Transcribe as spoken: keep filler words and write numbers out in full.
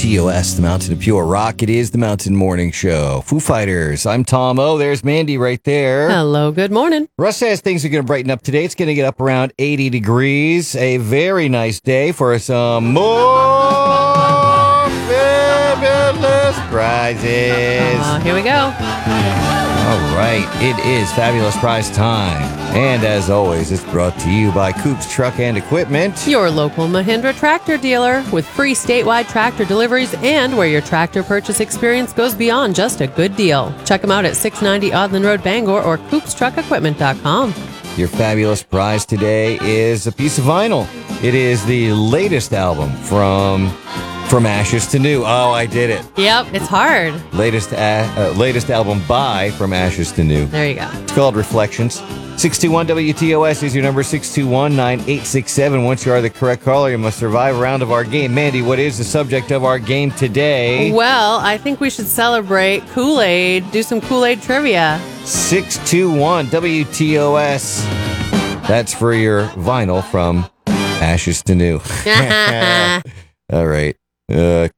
T O S, the Mountain of Pure Rock. It is the Mountain Morning Show. Foo Fighters. I'm Tom O. There's Mandy right there. Hello, good morning. Russ says things are going to brighten up today. It's going to get up around eighty degrees. A very nice day for some more fabulous prizes. Uh, here we go. All right, it is fabulous prize time. And as always, it's brought to you by Coops Truck and Equipment. Your local Mahindra tractor dealer with free statewide tractor deliveries and where your tractor purchase experience goes beyond just a good deal. Check them out at six ninety Odland Road, Bangor or coops truck equipment dot com. Your fabulous prize today is a piece of vinyl. It is the latest album from From Ashes to New. Oh, I did it. Yep, it's hard. Latest uh, uh, latest album by From Ashes to New. There you go. It's called Reflections. six two one W T O S is your number, six two one, nine eight six seven. Once you are the correct caller, you must survive a round of our game. Mandy, what is the subject of our game today? Well, I think we should celebrate Kool-Aid, do some Kool-Aid trivia. six two one W T O S. That's for your vinyl from Ashes to New. All right. Uh,